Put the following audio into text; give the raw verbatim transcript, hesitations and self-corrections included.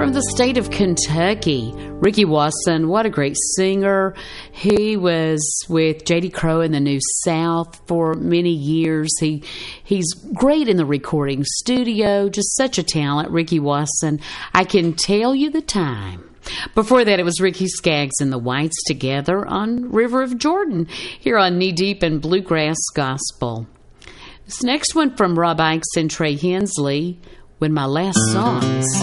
From the state of Kentucky, Ricky Wasson, what a great singer. He was with J D Crowe in the New South for many years. He He's great in the recording studio, just such a talent, Ricky Wasson. I can tell you the time. Before that, it was Ricky Skaggs and the Whites together on River of Jordan, here on Knee Deep in Bluegrass Gospel. This next one from Rob Ickes and Trey Hensley, When My Last Songs